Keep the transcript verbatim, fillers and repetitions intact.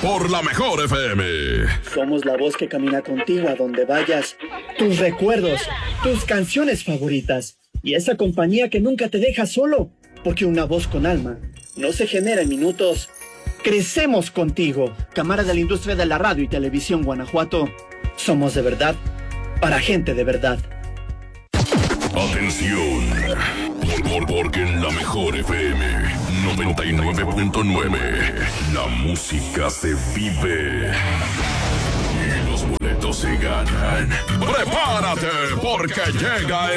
por la mejor F M. Somos la voz que camina contigo a donde vayas. Tus recuerdos, tus canciones favoritas y esa compañía que nunca te deja solo, porque una voz con alma no se genera en minutos. Crecemos contigo. Cámara de la Industria de la Radio y Televisión Guanajuato. Somos de verdad, para gente de verdad. Atención, por, por, porque en la mejor F M noventa y nueve punto nueve la música se vive y los boletos se ganan. ¡Prepárate porque llega el